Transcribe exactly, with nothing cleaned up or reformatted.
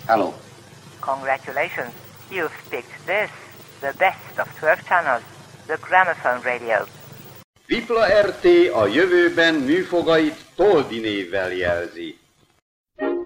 Hello. Congratulations. You've picked this, the best of twelve channels, the Gramophone Radio. Vipla er té a jövőben műfogait Toldi névvel jelzi.